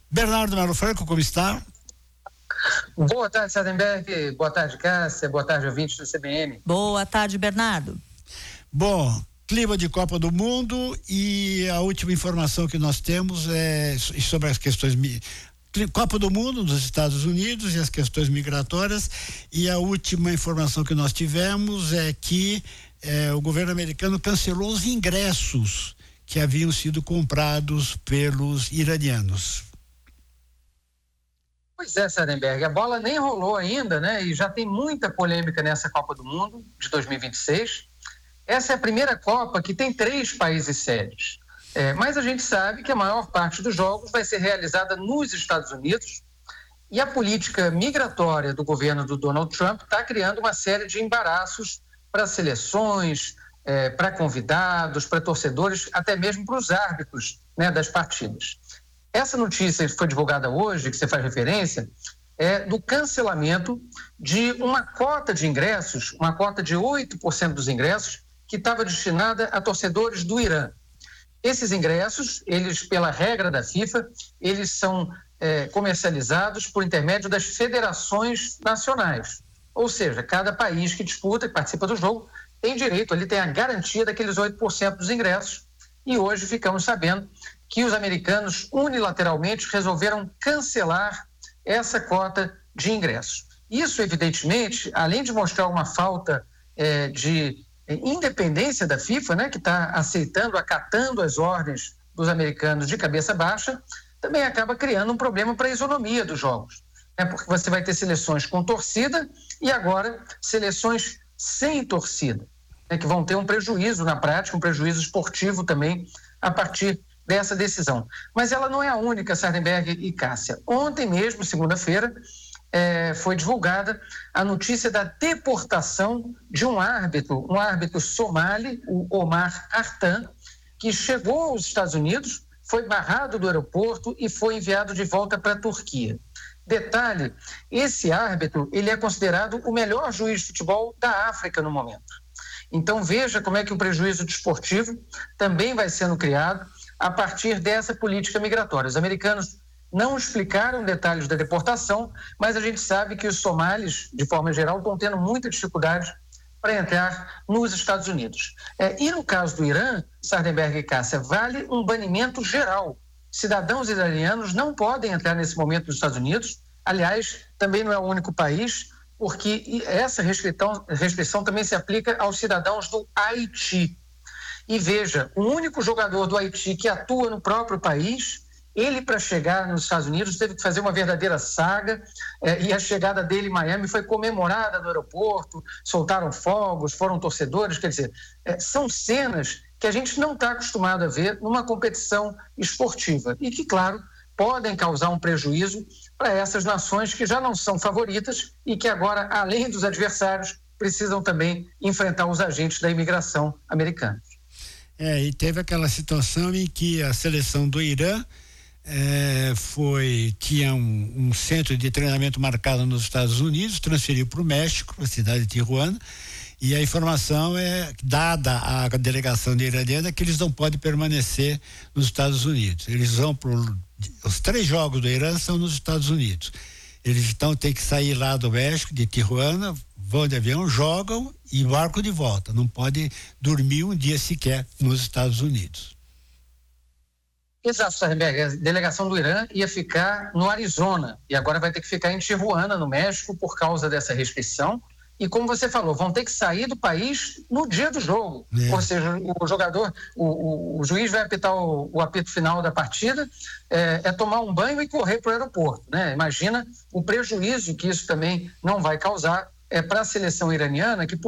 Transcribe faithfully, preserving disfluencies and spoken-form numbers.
Bernardo Melo Franco, como está? Boa tarde, Sardenberg. Boa tarde, Cássia. Boa tarde, ouvintes do C B N. Boa tarde, Bernardo. Bom, clima de Copa do Mundo, e a última informação que nós temos é sobre as questões Copa do Mundo nos Estados Unidos e as questões migratórias, e a última informação que nós tivemos é que é, o governo americano cancelou os ingressos que haviam sido comprados pelos iranianos. Pois é, Sardenberg, a bola nem rolou ainda, né? E já tem muita polêmica nessa Copa do Mundo de dois mil e vinte e seis. Essa é a primeira Copa que tem três países sedes. É, mas a gente sabe que a maior parte dos jogos vai ser realizada nos Estados Unidos, e a política migratória do governo do Donald Trump está criando uma série de embaraços para seleções, é, para convidados, para torcedores, até mesmo para os árbitros, né, das partidas. Essa notícia que foi divulgada hoje, que você faz referência, é do cancelamento de uma cota de ingressos, uma cota de oito por cento dos ingressos, que estava destinada a torcedores do Irã. Esses ingressos, eles, pela regra da FIFA, eles são é, comercializados por intermédio das federações nacionais. Ou seja, cada país que disputa e participa do jogo tem direito, ele tem a garantia daqueles oito por cento dos ingressos. E hoje ficamos sabendo que os americanos unilateralmente resolveram cancelar essa cota de ingressos. Isso, evidentemente, além de mostrar uma falta é, de independência da FIFA, né, que está aceitando, acatando as ordens dos americanos de cabeça baixa, também acaba criando um problema para a isonomia dos jogos, né, porque você vai ter seleções com torcida e agora seleções sem torcida, né, que vão ter um prejuízo na prática, um prejuízo esportivo também a partir dessa decisão. Mas ela não é a única, Sardenberg e Cássia. Ontem mesmo, segunda-feira, É, foi divulgada a notícia da deportação de um árbitro, um árbitro somali, o Omar Artan, que chegou aos Estados Unidos, foi barrado do aeroporto e foi enviado de volta para a Turquia. Detalhe, esse árbitro, ele é considerado o melhor juiz de futebol da África no momento. Então veja como é que o prejuízo desportivo também vai sendo criado a partir dessa política migratória. Os americanos não explicaram detalhes da deportação, mas a gente sabe que os somalis, de forma geral, estão tendo muita dificuldade para entrar nos Estados Unidos. É, e no caso do Irã, Sardenberg e Cássia, vale um banimento geral. Cidadãos iranianos não podem entrar nesse momento nos Estados Unidos. Aliás, também não é o único país, porque essa restrição, restrição também se aplica aos cidadãos do Haiti. E veja, o único jogador do Haiti que atua no próprio país, ele, para chegar nos Estados Unidos, teve que fazer uma verdadeira saga, eh, e a chegada dele em Miami foi comemorada no aeroporto, soltaram fogos, foram torcedores, quer dizer, eh, são cenas que a gente não está acostumado a ver numa competição esportiva e que, claro, podem causar um prejuízo para essas nações que já não são favoritas e que agora, além dos adversários, precisam também enfrentar os agentes da imigração americana. É, e teve aquela situação em que a seleção do Irã É, foi, tinha um, um centro de treinamento marcado nos Estados Unidos, transferiu para o México, para a cidade de Tijuana, e a informação é dada à delegação iraniana que eles não podem permanecer nos Estados Unidos. Eles vão para os três jogos do Irã são nos Estados Unidos. Eles então têm que sair lá do México, de Tijuana, vão de avião, jogam e embarcam de volta. Não pode dormir um dia sequer nos Estados Unidos. Exato, Sardenberg. A delegação do Irã ia ficar no Arizona e agora vai ter que ficar em Tijuana, no México, por causa dessa restrição. E como você falou, vão ter que sair do país no dia do jogo. É. Ou seja, o jogador, o, o, o juiz vai apitar o, o apito final da partida, é, é tomar um banho e correr para o aeroporto, né? Imagina o prejuízo que isso também não vai causar é, para a seleção iraniana, que